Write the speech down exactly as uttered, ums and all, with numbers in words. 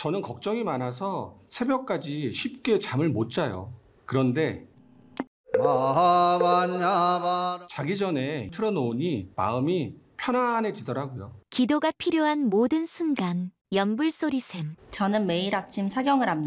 저는 걱정이 많아서 새벽까지 쉽게 잠을 못 자요. 그런데 자기 전에 틀어놓으니 마음이 편안해지더라고요. 기도가 필요한 모든 순간 연불소리샘. 저는 매일 아침 사경을 합니다.